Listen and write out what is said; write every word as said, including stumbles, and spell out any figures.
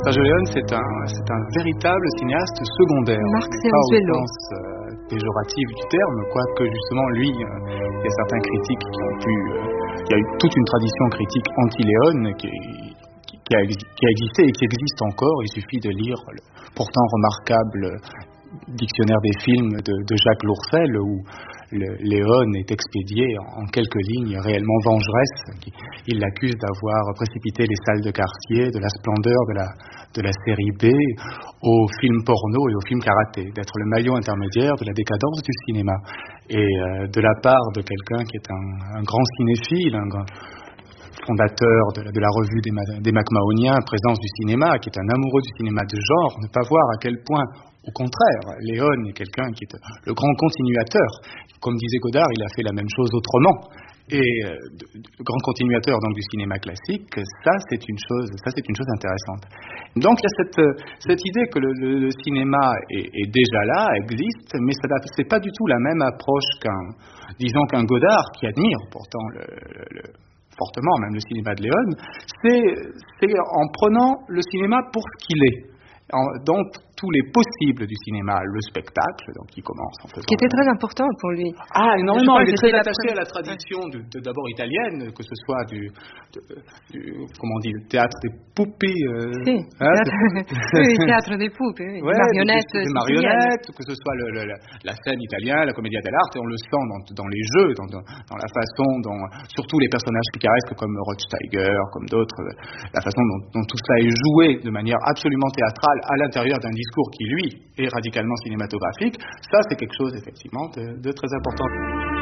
Sergio Leone, c'est un, c'est un véritable cinéaste secondaire. Marc Pas au Sergio. sens euh, péjoratif du terme, quoique justement lui, euh, il y a certains critiques qui ont pu... Euh, il y a eu toute une tradition critique anti-Leone qui, qui, qui, a, qui a existé et qui existe encore. Il suffit de lire le pourtant remarquable dictionnaire des films de, de Jacques Lourcel, où le, Léone est expédié en quelques lignes réellement vengeresse. Il l'accuse d'avoir précipité les salles de quartier de la splendeur de la, de la série B aux films porno et aux films karaté, d'être le maillon intermédiaire de la décadence du cinéma. Et euh, de la part de quelqu'un qui est un, un grand cinéphile, un grand fondateur de la, de la revue des, des Macmahoniens, Présence du cinéma, qui est un amoureux du cinéma de genre, ne pas voir à quel point, au contraire, Léone est quelqu'un qui est le grand continuateur. Comme disait Godard, il a fait la même chose autrement. Et euh, de, de, grand continuateur donc du cinéma classique, ça c'est une chose, ça c'est une chose intéressante. Donc il y a cette, cette idée que le, le, le cinéma est, est déjà là, existe, mais ça c'est pas du tout la même approche qu'un, disons qu'un Godard qui admire pourtant le, le, le fortement même le cinéma de Léone, c'est, c'est en prenant le cinéma pour ce qu'il est, en, dans tous les possibles du cinéma, le spectacle, donc qui commence en faisant... Qui était très important pour lui. Ah, énormément, il est très la attaché première... à la tradition de, de, d'abord italienne, que ce soit du, de, du comment on dit, le théâtre des poupées... Euh, si, hein, théâtre, oui, le théâtre des poupées, oui, ouais, des marionnettes. Des, des marionnettes, que ce soit le, le, la, la scène italienne, la commedia dell'arte, et on le sent dans, dans les jeux, dans, dans, dans la façon dont, surtout les personnages picaresques comme Rothsteiger, comme d'autres, la façon dont, dont tout cela est joué de manière absolument théâtrale à l'intérieur d'un discours qui, lui, est radicalement cinématographique, ça c'est quelque chose effectivement de, de très important.